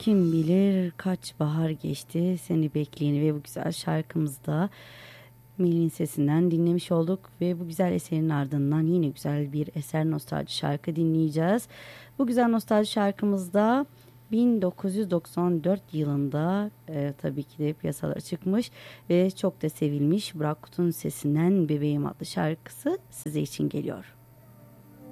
Kim bilir kaç bahar geçti seni bekleyeni ve bu güzel şarkımızda Melih'in sesinden dinlemiş olduk ve bu güzel eserin ardından yine güzel bir eser nostalji şarkı dinleyeceğiz. Bu güzel nostalji şarkımızda 1994 yılında tabii ki de piyasalara çıkmış ve çok da sevilmiş Burak Kut'un sesinden Bebeğim adlı şarkısı size için geliyor.